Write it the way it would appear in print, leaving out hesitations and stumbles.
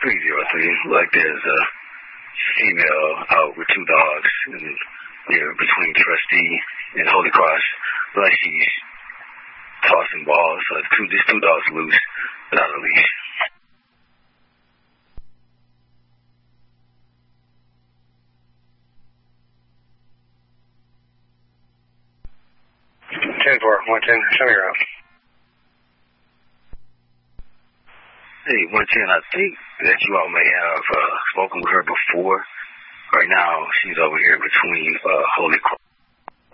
303. Like there's a female out with two dogs, and they're between Trustee and Holy Cross. Like she's tossing balls. So there's two dogs loose without a leash. 10-4, 110, show me your out. Hey, 110, I think that you all may have spoken with her before. Right now, she's over here between Holy Cross